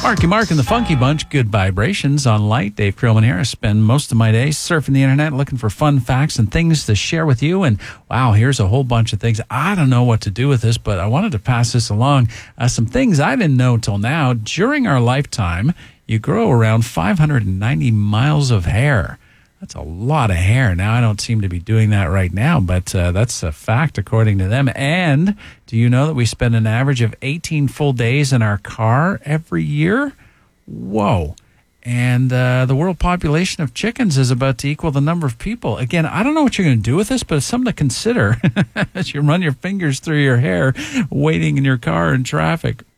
Marky Mark and the Funky Bunch, Good Vibrations on Light. Dave Krillman here. I spend most of my days surfing the internet looking for fun facts and things to share with you. And wow, here's a whole bunch of things. I don't know what to do with this, but I wanted to pass this along. Some things I didn't know until now. During our lifetime, you grow around 590 miles of hair. That's a lot of hair. Now, I don't seem to be doing that right now, but that's a fact according to them. And do you know that we spend an average of 18 full days in our car every year? Whoa. And the world population of chickens is about to equal the number of people. Again, I don't know what you're going to do with this, but it's something to consider as you run your fingers through your hair waiting in your car in traffic.